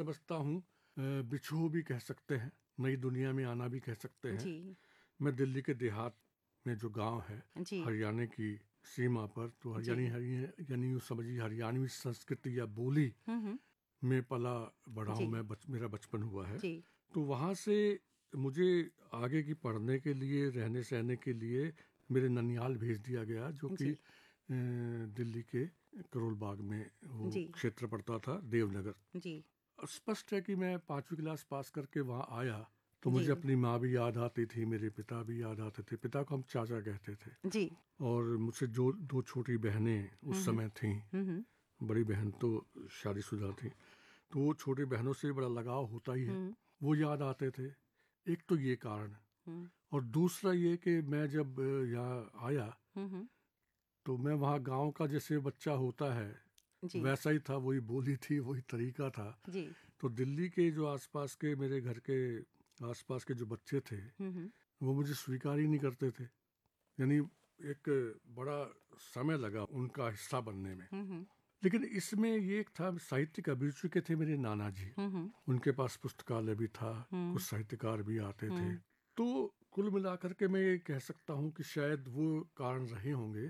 समझता हूँ बिछो भी कह सकते हैं, नई दुनिया में आना भी कह सकते हैं जी। मैं दिल्ली के देहात में जो गांव है जी। हरियाणा की सीमा पर, तो यानी यूँ समझिए हरियाणवी संस्कृति या बोली में पला बड़ा हूँ जी। मैं, मेरा बचपन हुआ है। जी। तो वहाँ से मुझे आगे की पढ़ने के लिए, रहने सहने के लिए मेरे ननिहाल भेज दिया गया, जो कि जी। दिल्ली के करोल बाग में वो जी। क्षेत्र पड़ता था, देवनगर। जी। स्पष्ट है कि मैं 5वीं क्लास पास करके वहाँ आया तो जी। मुझे अपनी माँ भी याद आती थी, मेरे पिता भी याद आते थे। पिता को हम चाचा कहते थे। जी। और मुझसे जो 2 छोटी बहनें उस समय थीं, बड़ी बहन तो शादीशुदा थी, तो वो छोटी बहनों से बड़ा लगाव होता ही है, वो याद आते थे। एक तो ये कारण, और दूसरा ये कि मैं जब यहाँ आया तो मैं वहाँ गांव का जैसे बच्चा होता है जी। वैसा ही था, वही बोली थी, वही तरीका था। जी। तो दिल्ली के जो आसपास के, मेरे घर के आसपास के जो बच्चे थे वो मुझे स्वीकार ही नहीं करते थे। यानी एक बड़ा समय लगा उनका हिस्सा बनने में। लेकिन इसमें ये एक था, साहित्यिक अभिरुचि के थे मेरे नाना जी, उनके पास पुस्तकालय भी था, कुछ साहित्यकार भी आते थे। तो कुल मिलाकर के मैं ये कह सकता हूँ कि शायद वो कारण रहे होंगे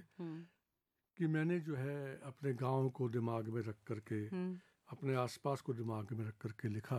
कि मैंने जो है अपने गांव को दिमाग में रख करके, अपने आसपास को दिमाग में रख करके लिखा।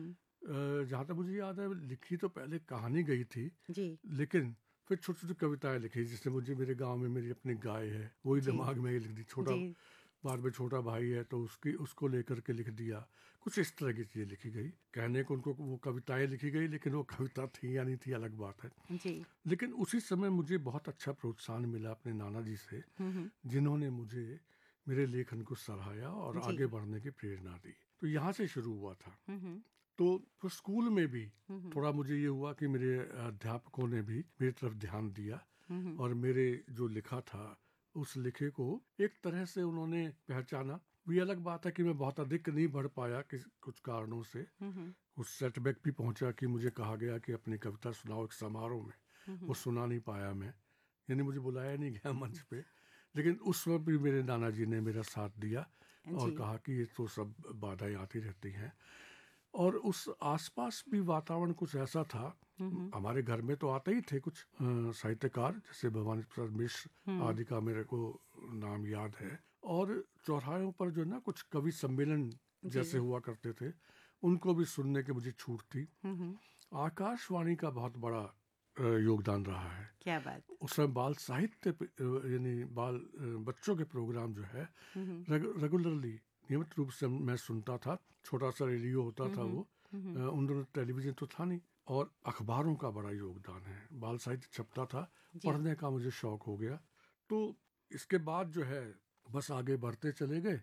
जहाँ तक मुझे याद है, लिखी तो पहले कहानी गई थी जी। लेकिन फिर छोटी छोटी कविताएं लिखी, जिससे मुझे मेरे गांव में मेरी अपनी गाय है वही दिमाग में ही लिख दी। छोटा जी। बाद में छोटा भाई है तो उसको लेकर के लिख दिया। कुछ इस तरह की चीजें लिखी गई, कहने को उनको वो कविताएं लिखी गई, लेकिन वो कविता थी या नहीं थी अलग बात है। जी। लेकिन उसी समय मुझे बहुत अच्छा प्रोत्साहन मिला अपने नाना जी से, जिन्होंने मुझे मेरे लेखन को सराहा और जी। आगे बढ़ने की प्रेरणा दी। तो यहाँ से शुरू हुआ था। तो फिर स्कूल में भी थोड़ा मुझे ये हुआ कि मेरे अध्यापकों ने भी मेरी तरफ ध्यान दिया और मेरे जो लिखा था उस लिखे को एक तरह से उन्होंने पहचाना। ये अलग बात है कि मैं बहुत अधिक नहीं बढ़ पाया कुछ कारणों से। उस सेटबैक भी पहुंचा कि मुझे कहा गया कि अपनी कविता सुनाओ एक समारोह में। वो सुना नहीं पाया मैं, यानी मुझे बुलाया नहीं गया मंच पे। लेकिन उस वक्त भी मेरे नाना जी ने मेरा साथ दिया और कहा कि ये तो सब बाधाएं आती रहती हैं। और उस आसपास भी वातावरण कुछ ऐसा था, हमारे घर में तो आते ही थे कुछ साहित्यकार, जैसे भवानी प्रसाद मिश्र आदि का मेरे को नाम याद है। और चौराहों पर जो ना कुछ कवि सम्मेलन जैसे हुआ करते थे, उनको भी सुनने की मुझे छूट थी। आकाशवाणी का बहुत बड़ा योगदान रहा है। क्या बात। उस समय बाल साहित्य यानी बच्चों के प्रोग्राम जो है रेगुलरली, नियमित रूप से मैं सुनता था। छोटा सा रेडियो होता था वो, उन दोनों टेलीविजन तो था नहीं। और अखबारों का बड़ा योगदान है, बाल साहित्य छपता था, पढ़ने का मुझे शौक हो गया। तो इसके बाद जो है बस आगे बढ़ते चले गए।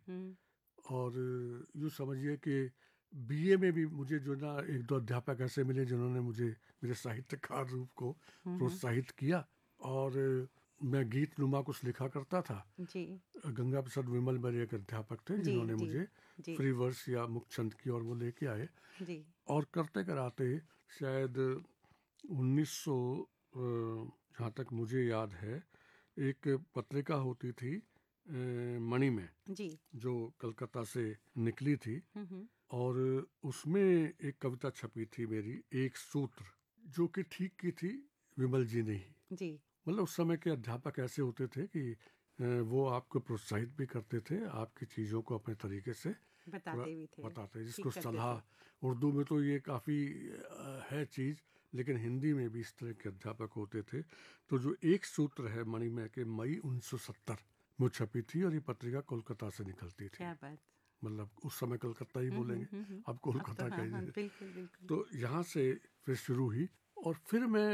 और यूँ समझिए कि बीए में भी मुझे जो ना 1-2 अध्यापक ऐसे मिले जिन्होंने मुझे मेरे साहित्यकार रूप को प्रोत्साहित किया। और मैं गीत नुमा कुछ लिखा करता था। जी। गंगा प्रसाद विमल मेरे एक अध्यापक थे जिन्होंने मुझे फ्री वर्स या मुक्त छंद की और वो लेके आए। जी। और करते कराते शायद 1900, जहाँ तक मुझे याद है, एक पत्रिका होती थी मणि में, जी। जो कलकत्ता से निकली थी। और उसमें एक कविता छपी थी मेरी, एक सूत्र, जो कि ठीक की थी विमल जी ने ही। जी। मतलब उस समय के अध्यापक ऐसे होते थे कि वो आपको प्रोत्साहित भी करते थे, आपकी चीज़ों को अपने तरीके से बताते भी थे, बताते, जिसको सलाह। उर्दू में तो ये काफ़ी है चीज़, लेकिन हिंदी में भी इस तरह के अध्यापक होते थे। तो जो एक सूत्र है मणि में के मई 1970 में छपी थी, और ये पत्रिका कोलकाता से निकलती थी। क्या बात। मतलब उस समय कलकत्ता ही बोलेंगे, अब कोलकाता तो हाँ, कहेंगे। बिल्कुल बिल्कुल। तो यहाँ से फिर शुरू हुई। और फिर मैं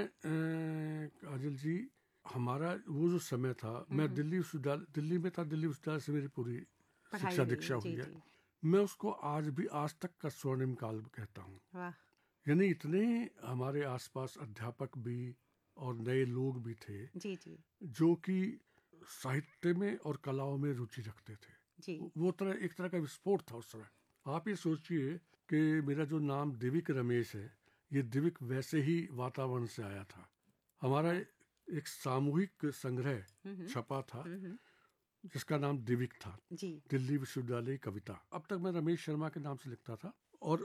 काजल जी, हमारा वो जो समय था, मैं दिल्ली में था, दिल्ली विश्वविद्यालय से मेरी पूरी शिक्षा दीक्षा हुई है। मैं उसको आज तक का स्वर्णिम काल कहता हूँ। वाह। यानी इतने हमारे आसपास अध्यापक भी और नए लोग भी थे जी। जी। जो कि साहित्य में और कलाओं में रुचि रखते थे। जी। वो एक तरह का विस्फोट था उस समय। आप ये सोचिए कि मेरा जो नाम दिविक रमेश है, ये दिविक वैसे ही वातावरण से आया था। हमारा एक सामूहिक संग्रह छपा था जिसका नाम दिविक था, जी। दिल्ली विश्वविद्यालय कविता। अब तक मैं रमेश शर्मा के नाम से लिखता था,